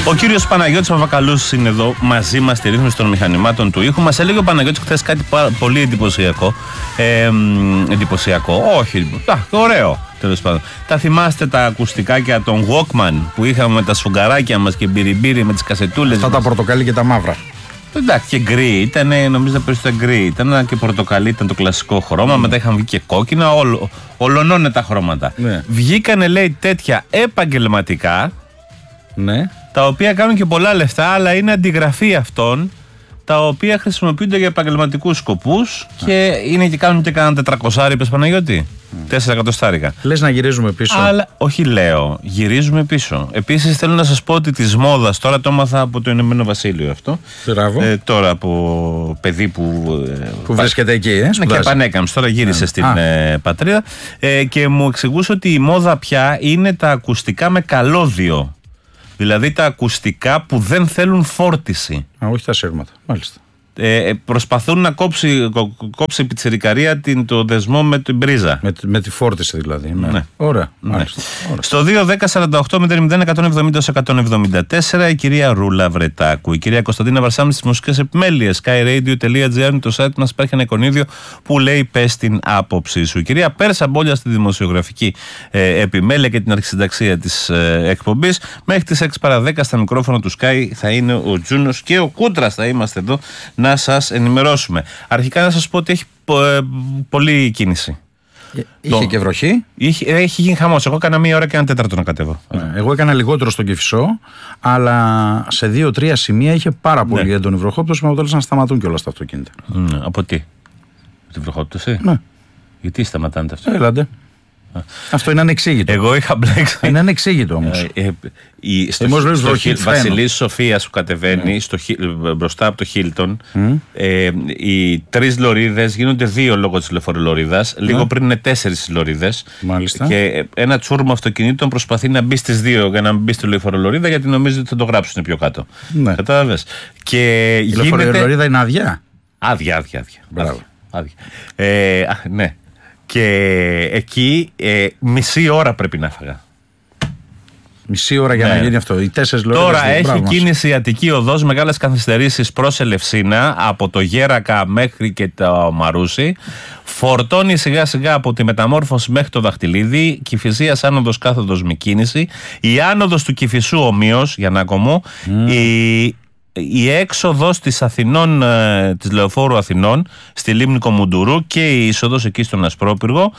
Ο κύριος Παναγιώτης Παπακαλούς είναι εδώ μαζί μας στη ρύθμιση των μηχανημάτων του ήχου. Μας έλεγε ο Παναγιώτης χθες κάτι πολύ εντυπωσιακό. Όχι, ωραίο τέλος πάντων. Τα θυμάστε τα ακουστικάκια των Walkman που είχαμε με τα σφουγγαράκια μας και μπυριμπύρι με τις κασετούλες. Αυτά τα πορτοκαλί και τα μαύρα. Εντάξει, και γκρι ήταν, νομίζω να περισσότερο γκρι ήταν και πορτοκαλί ήταν το κλασικό χρώμα. Μετά είχαν βγει και κόκκινα, ολονώνε τα χρώματα. Ναι. Βγήκανε, λέει, τέτοια επαγγελματικά. Ναι. Τα οποία κάνουν και πολλά λεφτά, αλλά είναι αντιγραφή αυτών, τα οποία χρησιμοποιούνται για επαγγελματικούς σκοπούς και είναι και κάνουν και κανένα 400, είπες Παναγιώτη. 4 εκατοστάρικα. Λες να γυρίζουμε πίσω? Αλλά όχι, λέω, γυρίζουμε πίσω. Επίσης θέλω να σας πω ότι της μόδας, τώρα το έμαθα από το Ηνωμένο Βασίλειο αυτό. Τώρα από παιδί που βρίσκεται εκεί, ναι, και επανέκαμψε, τώρα γύρισε στην πατρίδα και μου εξηγούσε ότι η μόδα πια είναι τα ακουστικά με καλώδιο. Δηλαδή τα ακουστικά που δεν θέλουν φόρτιση. Όχι τα σύρματα, μάλιστα. Προσπαθούν να κόψει η πιτσιρικαρία το δεσμό με την πρίζα. Με τη φόρτιση δηλαδή. Ναι. Ωραία. Ναι. Στο 2-10-48-0-194 η κυρία Ρούλα Βρετάκου, η κυρία Κωνσταντίνα Βαρσάμι στις μουσικές επιμέλειες. skyradio.gr είναι το site μας. Υπάρχει ένα εικονίδιο που λέει πες την άποψή σου. Η κυρία Πέρσα Μπόλια στη δημοσιογραφική επιμέλεια και την αρχισυνταξία της εκπομπής. Μέχρι τις 6 παρα 10 στα μικρόφωνα του Sky θα είναι ο Τζούνος και ο Κούτρας. Θα είμαστε εδώ να σας ενημερώσουμε. Αρχικά να σας πω ότι έχει πολλή κίνηση. Είχε και βροχή. Έχει γίνει χαμός. Εγώ έκανα 1 ώρα και 1 τέταρτο να κατέβω. Εγώ έκανα λιγότερο στον Κηφισό, αλλά σε 2-3 σημεία είχε πάρα πολύ έντονη βροχόπτωση με αποτέλεσμα να σταματούν κιόλας τα αυτοκίνητα. Από τι? Από την βροχόπτωση? Ναι. Γιατί σταματάνε αυτό? Έλατε. Αυτό είναι ανεξήγητο. Εγώ είχα μπλέξει. Είναι ανεξήγητο όμως. Στο Βασιλής Σοφίας που κατεβαίνει μπροστά από το Χίλτον, οι 3 λωρίδες γίνονται 2 λόγω της λεωφορολωρίδας. Λίγο πριν είναι 4 λωρίδες. Μάλιστα. Και ένα τσούρμα αυτοκινήτων προσπαθεί να μπει στις 2 για να μπει στη λεωφορολωρίδα, γιατί νομίζει ότι θα το γράψουν πιο κάτω. Ναι. Κατάλαβες. Η λεωφορολωρίδα είναι άδεια. Άδεια. Μπράβο. Ναι. Και εκεί μισή ώρα πρέπει να φάγα. Μισή ώρα για να γίνει αυτό. Οι 4 λωρίδες. Τώρα έχει κίνηση η Αττική Οδός, μεγάλες καθυστερήσεις προς Ελευσίνα, από το Γέρακα μέχρι και το Μαρούσι. Φορτώνει σιγά σιγά από τη Μεταμόρφωση μέχρι το Δαχτυλίδι. Κηφισίας άνοδος κάθοδος μη κίνηση. Η άνοδος του Κηφισού ομοίως, για να κομμώ. Η έξοδος της Αθηνών, της Λεωφόρου Αθηνών στη Λίμνη Κομουντουρού και η είσοδος εκεί στον Ασπρόπυργο,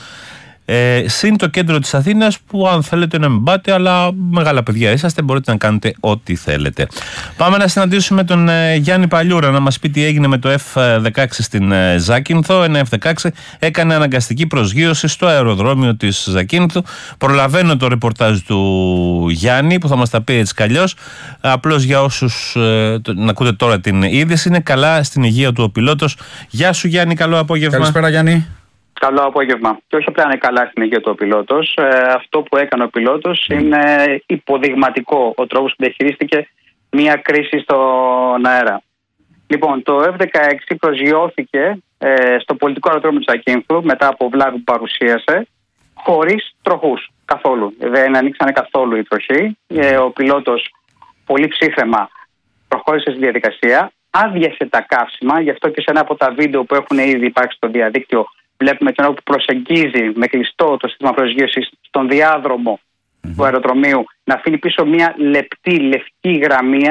συν το κέντρο της Αθήνας που αν θέλετε να μην πάτε, αλλά μεγάλα παιδιά είσαστε, μπορείτε να κάνετε ό,τι θέλετε. Πάμε να συναντήσουμε τον Γιάννη Παλιούρα να μας πει τι έγινε με το F-16 στην Ζάκυνθο. Ένα F-16 έκανε αναγκαστική προσγείωση στο αεροδρόμιο της Ζακύνθου. Προλαβαίνω το ρεπορτάζ του Γιάννη που θα μας τα πει έτσι καλλιώς. Απλώς για όσους να ακούτε τώρα την είδηση, είναι καλά στην υγεία του ο πιλότος. Γεια σου Γιάννη, καλό απόγευμα. Καλησπέρα Γιάννη. Καλό απόγευμα. Και όχι απλά είναι καλά στην υγεία του ο πιλότος. Αυτό που έκανε ο πιλότος είναι υποδειγματικό. Ο τρόπος που διαχειρίστηκε μια κρίση στον αέρα. Λοιπόν, το F-16 προσγειώθηκε στο πολιτικό αεροδρόμιο της Ζακύνθου μετά από βλάβη που παρουσίασε, χωρίς τροχούς καθόλου. Δεν ανοίξανε καθόλου οι τροχοί. Ο πιλότος πολύ ψύχραιμα προχώρησε στη διαδικασία, άδειασε τα καύσιμα, γι' αυτό και σε ένα από τα βίντεο που έχουν ήδη υπάρξει στο διαδίκτυο βλέπουμε τον που προσεγγίζει με κλειστό το σύστημα προσγείωσης στον διάδρομο του αεροδρομίου να αφήνει πίσω μια λεπτή λευκή γραμμή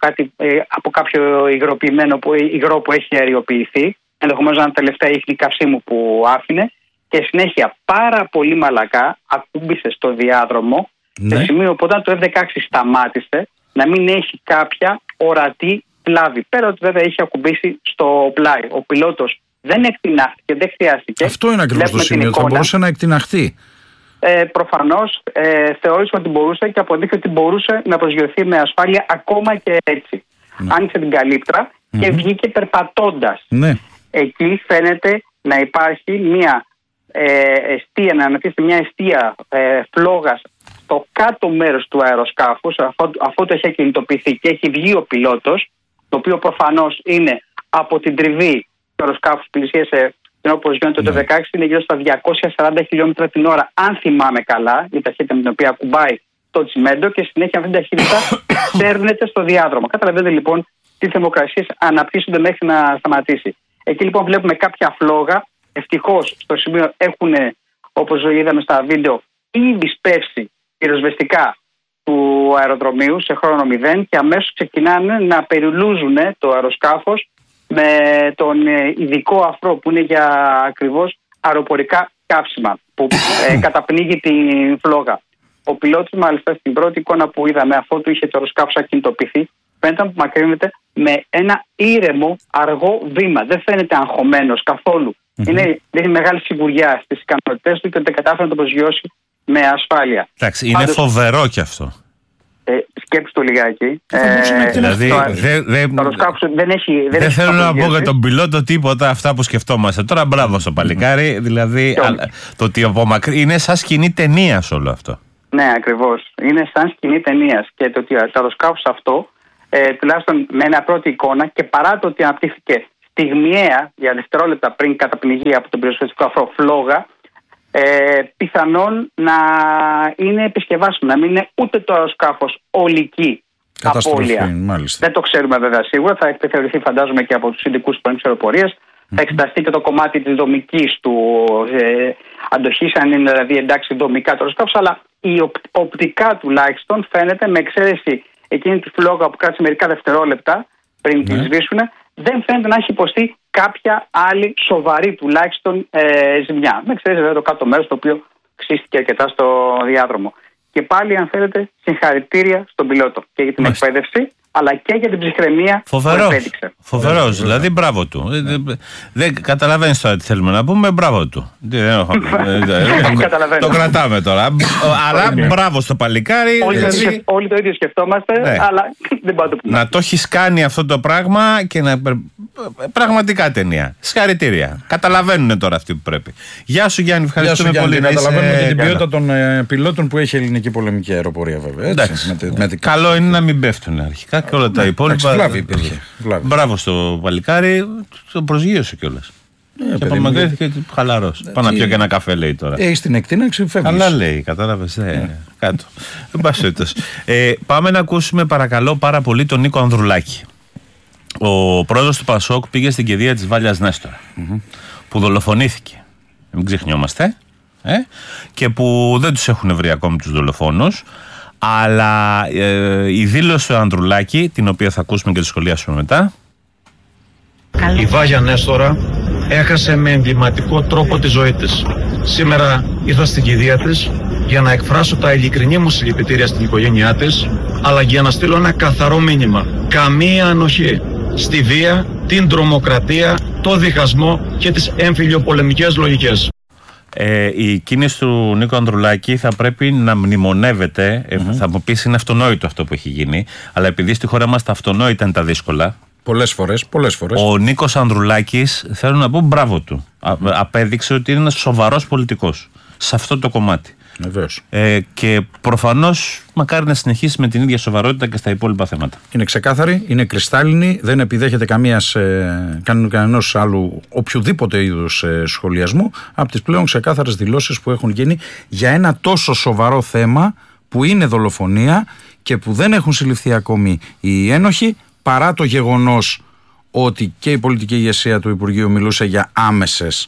από κάποιο υγροποιημένο υγρό που έχει αεριοποιηθεί, ενδεχομένως να είναι τελευταία ίχνη καυσίμου που άφηνε, και συνέχεια πάρα πολύ μαλακά ακούμπησε στο διάδρομο, σε σημείο που όταν το F-16 σταμάτησε να μην έχει κάποια ορατή πλάβη. Πέρα ότι βέβαια είχε ακουμπήσει στο πλάι. Ο πιλότος δεν εκτινάχθηκε, δεν χρειάστηκε. Αυτό είναι ακριβώς το σημείο. Θα μπορούσε να εκτιναχθεί. Προφανώς θεώρησε ότι μπορούσε και αποδείχθηκε ότι μπορούσε να προσγειωθεί με ασφάλεια ακόμα και έτσι. Άνοιξε την καλύπτρα και βγήκε περπατώντας. Εκεί φαίνεται να υπάρχει μια εστία, να αναπτύσσεται μια εστία φλόγας στο κάτω μέρος του αεροσκάφους, αφού το έχει κινητοποιηθεί και έχει βγει ο πιλότος, το οποίο προφανώς είναι από την τριβή του αεροσκάφους πλησίασε, όπως γίνεται το 16, είναι γύρω στα 240 χιλιόμετρα την ώρα, αν θυμάμαι καλά, η ταχύτητα με την οποία ακουμπάει το τσιμέντο και συνέχεια αυτή την ταχύτητα σέρνεται στο διάδρομο. Καταλαβαίνετε λοιπόν τι θερμοκρασίες αναπτύσσονται μέχρι να σταματήσει. Εκεί λοιπόν βλέπουμε κάποια φλόγα. Ευτυχώς στο σημείο έχουν, όπως είδαμε στα βίντεο, ήδη σπεύσει πυροσβεστικά του αεροδρομίου σε χρόνο 0 και αμέσως ξεκινάνε να περιλούζουν το αεροσκάφος με τον ειδικό αφρό που είναι για ακριβώς αεροπορικά καύσιμα που καταπνίγει την φλόγα. Ο πιλότος μάλιστα στην πρώτη εικόνα που είδαμε, αφού του είχε το αεροσκάφος ακινητοποιηθεί, φαίνεται να απομακρύνεται με ένα ήρεμο αργό βήμα. Δεν φαίνεται αγχωμένος καθόλου. Δίνει μεγάλη σιγουριά στις ικανότητες του και ότι κατάφερε να το προσγειώσει με ασφάλεια. Εντάξει, είναι φοβερό κι αυτό. Σκέψου το λιγάκι. Δηλαδή, δεν θέλω να πω για τον πιλότο τίποτα αυτά που σκεφτόμαστε. Τώρα μπράβο στο παλικάρι. Δηλαδή, το ότι είναι σαν σκηνή ταινίας όλο αυτό. Ναι, ακριβώς. Είναι σαν σκηνή ταινίας. Και το ότι το αεροσκάφος αυτό, τουλάχιστον με μια πρώτη εικόνα και παρά το ότι αναπτύχθηκε στιγμιαία για δευτερόλεπτα πριν καταπνιγεί από τον πυροσβεστικό αφρό φλόγα, πιθανόν να είναι επισκευάσιμο, να μην είναι ούτε το αεροσκάφος ολική απώλεια. Δεν το ξέρουμε βέβαια σίγουρα. Θα επιθεωρηθεί, φαντάζομαι, και από τους ειδικούς του αεροπορίας. Θα εξεταστεί και το κομμάτι της δομικής του αντοχής, αν είναι δηλαδή εντάξει δομικά το αεροσκάφος, αλλά η οπτικά τουλάχιστον φαίνεται, με εξαίρεση εκείνη τη φλόγα που κράτησε μερικά δευτερόλεπτα πριν τη σβήσουν, δεν φαίνεται να έχει υποστεί κάποια άλλη σοβαρή τουλάχιστον ζημιά. Με εξαίρεση βέβαια το κάτω μέρος, το οποίο ξύστηκε αρκετά στο διάδρομο. Και πάλι, αν θέλετε, συγχαρητήρια στον πιλότο και για την εκπαίδευση, αλλά και για την ψυχραιμία που επέδειξε. Φοβερός, δηλαδή μπράβο του. Δεν καταλαβαίνεις τώρα τι θέλουμε να πούμε, μπράβο του. Το κρατάμε τώρα. Αλλά μπράβο στο παλικάρι. Όλοι το ίδιο σκεφτόμαστε, αλλά δεν πάω το πούμε. Να το έχεις κάνει αυτό το πράγμα και να. Πραγματικά ταινία. Συγχαρητήρια. Καταλαβαίνουν τώρα αυτοί που πρέπει. Γεια σου Γιάννη, ευχαριστούμε πολύ. Καταλαβαίνουμε και την ποιότητα των πιλότων που έχει η ελληνική πολεμική αεροπορία, βέβαια. Καλό είναι να μην πέφτουν αρχικά και όλα τα υπόλοιπα. Βλάβη υπήρχε. Μπράβο στο παλικάρι, το προσγείωσε κιόλας. Και απομακρύνθηκε χαλαρός. Πάω να πιω και ένα καφέ, λέει τώρα. Έχει την εκτείναξη, φεύγει. Αλλά λέει, κατάλαβες. Κάτω. Πάμε να ακούσουμε παρακαλώ πάρα πολύ τον Νίκο Ανδρουλάκη. Ο πρόεδρος του Πασόκ πήγε στην κηδεία της Βάλιας Νέστορα, που δολοφονήθηκε. Μην ξεχνιόμαστε. Και που δεν τους έχουν βρει ακόμη τους δολοφόνους. Αλλά η δήλωση του Ανδρουλάκη, την οποία θα ακούσουμε και τη σχολιάσουμε μετά. Η Βάγια Νέστορα έχασε με εγκληματικό τρόπο τη ζωή της. Σήμερα ήρθα στην κηδεία της για να εκφράσω τα ειλικρινή μου συλληπιτήρια στην οικογένειά της, αλλά και για να στείλω ένα καθαρό μήνυμα. Καμία ανοχή στη βία, την τρομοκρατία, το διχασμό και τις εμφυλιοπολεμικές λογικές. Η κίνηση του Νίκο Ανδρουλάκη θα πρέπει να μνημονεύεται. Θα μου πεις είναι αυτονόητο αυτό που έχει γίνει, αλλά επειδή στη χώρα μας τα αυτονόητα είναι τα δύσκολα. Πολλές φορές. Ο Νίκος Ανδρουλάκης, θέλω να πω μπράβο του. Απέδειξε ότι είναι ένας σοβαρός πολιτικός σε αυτό το κομμάτι. Βεβαίως. Και προφανώς μακάρι να συνεχίσει με την ίδια σοβαρότητα και στα υπόλοιπα θέματα. Είναι ξεκάθαρη, είναι κρυστάλλινη, δεν επιδέχεται κανένας άλλου οποιοδήποτε είδους σχολιασμού από τις πλέον ξεκάθαρες δηλώσεις που έχουν γίνει για ένα τόσο σοβαρό θέμα που είναι δολοφονία και που δεν έχουν συλληφθεί ακόμη οι ένοχοι, παρά το γεγονός ότι και η πολιτική ηγεσία του Υπουργείου μιλούσε για άμεσες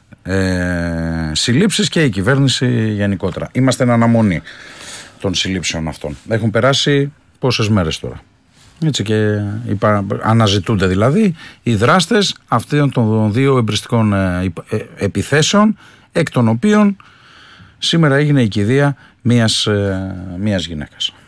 συλλήψεις και η κυβέρνηση γενικότερα. Είμαστε εν αναμονή των συλλήψεων αυτών. Έχουν περάσει πόσες μέρες τώρα. Έτσι και αναζητούνται δηλαδή οι δράστες αυτών των δύο εμπριστικών επιθέσεων, εκ των οποίων σήμερα έγινε η κηδεία μιας γυναίκας.